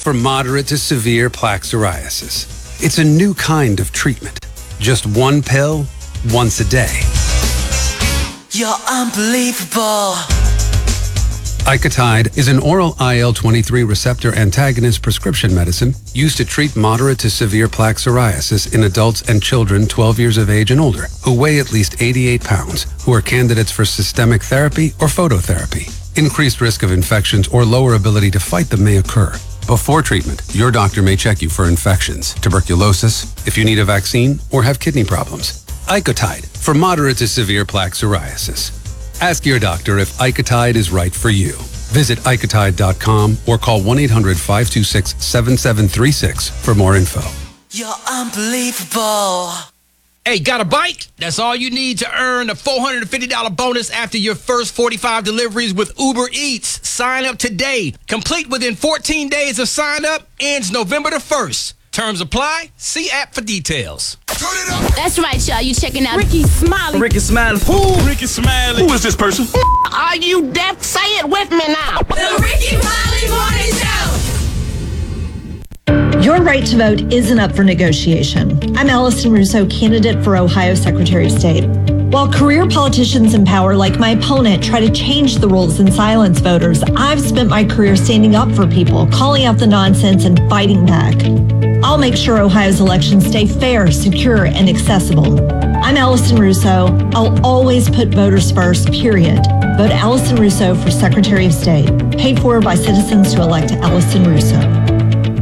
for moderate to severe plaque psoriasis. It's a new kind of treatment. Just one pill, once a day. You're unbelievable. Icotide is an oral IL-23 receptor antagonist prescription medicine used to treat moderate to severe plaque psoriasis in adults and children 12 years of age and older who weigh at least 88 pounds, who are candidates for systemic therapy or phototherapy. Increased risk of infections or lower ability to fight them may occur. Before treatment, your doctor may check you for infections, tuberculosis, if you need a vaccine, or have kidney problems. Icotide for moderate to severe plaque psoriasis. Ask your doctor if Icotide is right for you. Visit Icotide.com or call 1-800-526-7736 for more info. You're unbelievable. Hey, got a bike? That's all you need to earn a $450 bonus after your first 45 deliveries with Uber Eats. Sign up today. Complete within 14 days of sign up. Ends November the 1st. Terms apply. See app for details. That's right, y'all. You checking out Ricky Smiley. Ricky Smiley. Who? Ricky Smiley. Who is this person? Are you deaf? Say it with me now. the Ricky Smiley Morning Show. Your right to vote isn't up for negotiation. I'm Allison Russo, candidate for Ohio Secretary of State. While career politicians in power like my opponent try to change the rules and silence voters, I've spent my career standing up for people, calling out the nonsense and fighting back. I'll make sure Ohio's elections stay fair, secure, and accessible. I'm Allison Russo. I'll always put voters first, period. Vote Allison Russo for Secretary of State. Paid for by citizens to elect Allison Russo.